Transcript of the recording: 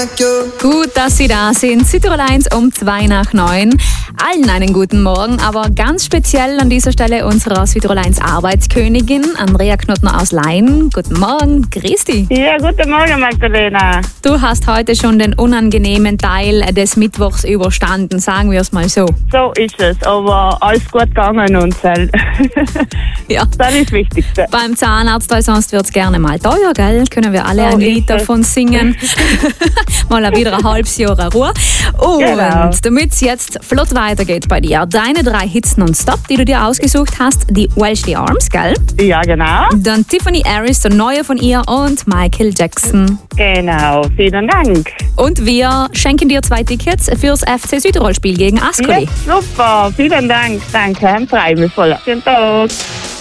Gut, dass Sie da sind. Südtirol 1 um 8:02. Allen einen guten Morgen, aber ganz speziell an dieser Stelle unserer Südtirol 1 Arbeitskönigin, Andrea Knottner aus Laien. Guten Morgen, grüß dich. Ja, guten Morgen, Magdalena. Du hast heute schon den unangenehmen Teil des Mittwochs überstanden, sagen wir es mal so. So ist es, aber alles gut gegangen und Ja. das ist das Wichtigste. Beim Zahnarzt, weil sonst wird es gerne mal teuer, gell? Können wir alle So ein ist Lied es. davon singen. Mal wieder ein halbes Jahr Ruhe. Und Genau. damit es jetzt flott weitergeht bei dir, deine 3 Hits nonstop, die du dir ausgesucht hast, die Welsh Arms, gell? Ja, genau. Dann Tiffany Harris, der neue von ihr, und Michael Jackson. Genau, vielen Dank. Und wir schenken dir 2 Tickets fürs FC Südtirol-Spiel gegen Ascoli. Ja, super, vielen Dank. Danke, freue mich voll. Schönen Tag.